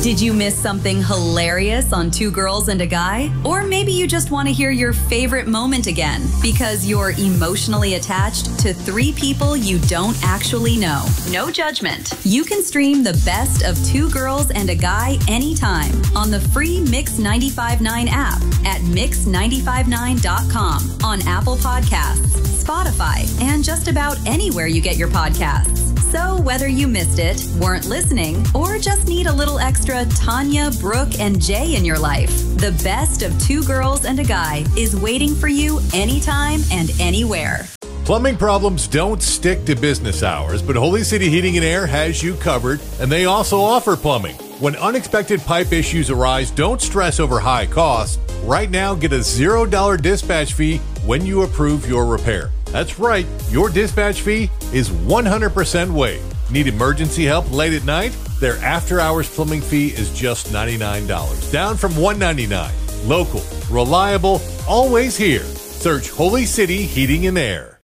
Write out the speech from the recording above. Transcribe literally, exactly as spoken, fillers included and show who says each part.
Speaker 1: Did you miss something hilarious on Two Girls and a Guy? Or maybe you just want to hear your favorite moment again because you're emotionally attached to three people you don't actually know. No judgment. You can stream the best of Two Girls and a Guy anytime on the free Mix ninety-five point nine app at mix ninety-five nine dot com, on Apple Podcasts, Spotify, and just about anywhere you get your podcasts. So whether you missed it, weren't listening, or just need a little extra Tanya, Brooke, and Jay in your life, the best of Two Girls and a Guy is waiting for you anytime and anywhere.
Speaker 2: Plumbing problems don't stick to business hours, but Holy City Heating and Air has you covered, and they also offer plumbing. When unexpected pipe issues arise, don't stress over high costs. Right now, get a zero dollar dispatch fee when you approve your repair. That's right, your dispatch fee is one hundred percent waived. Need emergency help late at night? Their after-hours plumbing fee is just ninety-nine dollars, down from one hundred ninety-nine dollars. Local, reliable, always here. Search Holy City Heating and Air.